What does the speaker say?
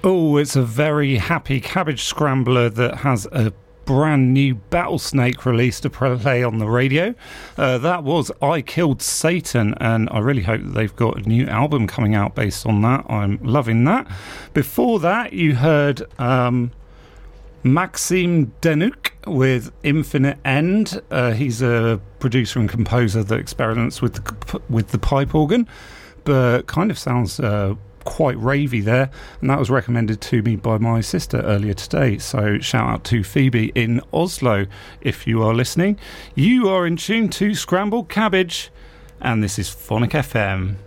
Oh, it's a very happy cabbage scrambler that has a brand new Battlesnake release to play on the radio. That was I Killed Satan, and I really hope that they've got a new album coming out based on that. I'm loving that. Before that, you heard Maxime Denuc with Infinite End. He's a producer and composer that experiments with the pipe organ, but kind of sounds quite ravey there, and that was recommended to me by my sister earlier today, so shout out to Phoebe in Oslo if you are listening. You are in tune to Scrambled Cabbage, and this is Phonic FM.